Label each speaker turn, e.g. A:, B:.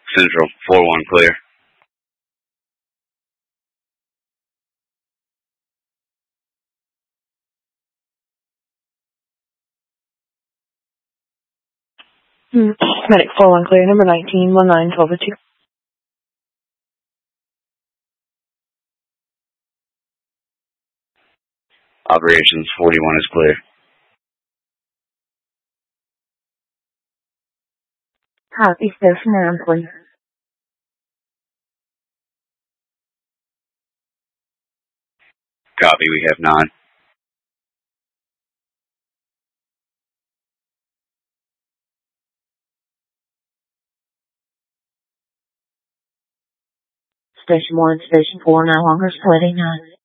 A: Central, 4-1 clear.
B: Medic 4-1 clear, number 19, 19, 12 2.
A: Operations 41 is clear.
B: Copy, station 9, please.
A: Copy, we have 9.
B: Station 1, Station 4, no longer splitting 9.